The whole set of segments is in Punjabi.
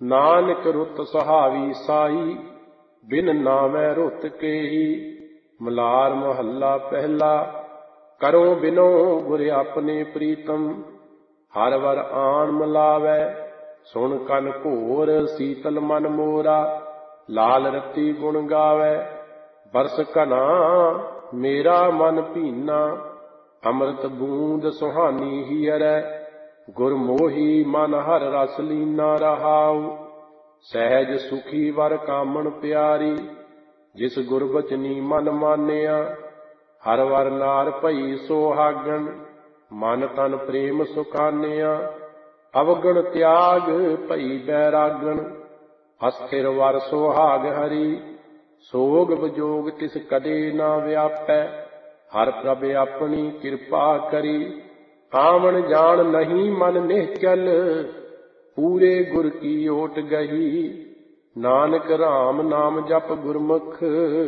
ਨਾਨਕ ਰੁੱਤ ਸੁਹਾਵੀ ਸਾਈ, ਬਿਨ ਨਾਮੈ ਰੁੱਤ ਕੇਹੀ। ਮਲਾਰ ਮਹੱਲਾ ਪਹਿਲਾ। ਕਰੋ ਬਿਨੋ ਗੁਰ ਆਪਣੇ ਪ੍ਰੀਤਮ, ਹਰ ਵਰ ਆਣ ਮਿਲਾਵੈ। ਸੁਣ ਕਨ ਘੋਰ ਸੀਤਲ ਮਨ ਮੋਰਾ, ਲਾਲ ਰਤੀ ਗੁਣ ਗਾਵੈ। ਬਰਸ ਘਨਾ ਮੇਰਾ ਮਨ ਭੀਨਾ, ਅੰਮ੍ਰਿਤ ਬੂੰਦ ਸੁਹਾਨੀ ਹੀਅਰੈ। ਗੁਰ ਮੋਹੀ ਮਨ ਹਰ ਰਸ ਲੀਨਾ ਰਹਾਉ, ਸਹਿਜ ਸੁਖੀ ਵਰ ਕਾਮਣ ਪਿਆਰੀ। ਜਿਸ ਗੁਰ ਬਚਨੀ ਮਨ ਮਾਨਿਆ, ਹਰ ਵਰ ਨਾਰ ਭਈ ਸੁਹਾਗਣ। ਮਨ ਤਨ ਪ੍ਰੇਮ ਸੁਖਾਨਿਆ, ਅਵਗਣ ਤਿਆਗ ਭਈ ਬੈਰਾਗਣ। ਅਸਥਿਰ ਵਰ ਸੁਹਾਗ ਹਰੀ, ਸੋਗ ਵਿਜੋਗ ਤਿਸ ਕਦੇ ਨਾ ਵਿਆਪੈ। ਹਰ ਪ੍ਰਭ ਆਪਣੀ ਕਿਰਪਾ ਕਰੀ, ਆਵਣ ਜਾਣ ਨਹੀਂ ਮਨ ਨਿਹਚਲ। ਪੂਰੇ ਗੁਰ ਕੀ ਓਟ ਗਹੀ, ਨਾਨਕ ਰਾਮ ਨਾਮ ਜਪ ਗੁਰਮੁਖ।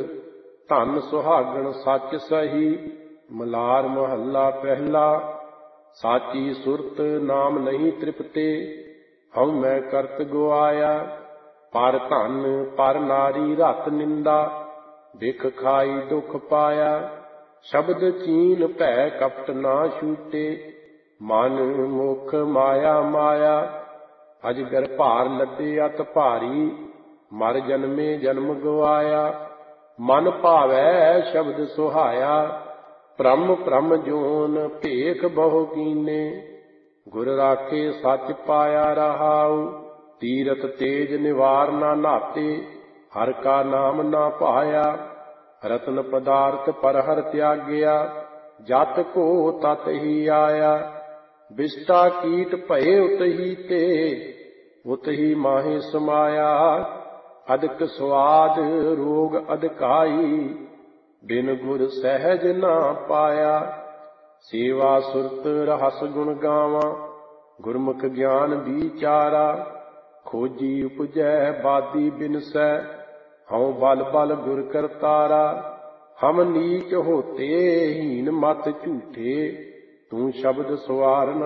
ਧਨ ਸੁਹਾਗਣ ਸੱਚ ਸਹੀ। ਮਲਾਰ ਮਹੱਲਾ ਪਹਿਲਾ। ਸਾਚੀ ਸੁਰਤ ਨਾਮ ਨਹੀਂ ਤ੍ਰਿਪਤੇ, ਹਉ ਮੈਂ ਕਰਤ ਗੁਆਇਆ। ਪਰ ਧਨ ਪਰ ਨਾਰੀ ਰਤ ਨਿੰਦਾ, ਬਿਖ ਖਾਈ ਦੁਖ ਪਾਇਆ। ਸ਼ਬਦ ਚੀਨ ਭੈ ਕਪਟ ਨਾ ਛੂਟੇ, ਮਨ ਮੁਖ ਮਾਇਆ ਮਾਇਆ। ਅਜਗਰ ਭਾਰ ਲੱਦੇ ਅਤ ਭਾਰੀ, ਮਰ ਜਨਮੇ ਜਨਮ ਗਵਾਇਆ। ਮਨ ਭਾਵੈ ਸ਼ਬਦ ਸੁਹਾਇਆ, ਭ੍ਰਮ ਭ੍ਰਮ ਜੋਨ ਭੇਖ ਬਹੁ ਕੀਨੇ। ਗੁਰ ਰਾਖੇ ਸੱਚ ਪਾਇਆ ਰਹਾਉ, ਤੀਰਥ ਤੇਜ ਨਿਵਾਰ ਨਾ ਨਾਤੇ। ਹਰ ਕਾ ਨਾਮ ਨਾ ਭਾਇਆ, ਰਤਨ ਪਦਾਰਥ ਪਰ ਹਰ ਤਿਆਗਿਆ। ਜਤ ਕੋ ਤਤ ਹੀ ਆਇਆ, ਬਿਸ਼ਟਾ ਕੀਟ ਭਏ ਉਤਹੀ ਤੇ। ਉਤਹੀ ਮਾਹੇ ਸਮਾਇਆ, ਅਦਕ ਸਵਾਦ ਰੋਗ ਅਦਕਾਈ। ਬਿਨ ਗੁਰ ਸਹਿਜ ਨਾ ਪਾਇਆ। ਸੇਵਾ ਸੁਰਤ ਰਹਸ ਗੁਣ ਗਾਵਾਂ, ਗੁਰਮੁਖ ਗਿਆਨ ਵਿਚਾਰਾ। ਖੋਜੀ ਉਪਜੈ ਬਾਦੀ ਬਿਨਸੈ, ਹਉ ਬਲ ਬਲ ਗੁਰ ਕਰਤਾਰਾ। ਹਮ ਨੀਚ ਹੋਤੇ ਹੀਨ ਮਤ ਝੂਠੇ, ਤੂੰ ਸ਼ਬਦ ਸਵਾਰ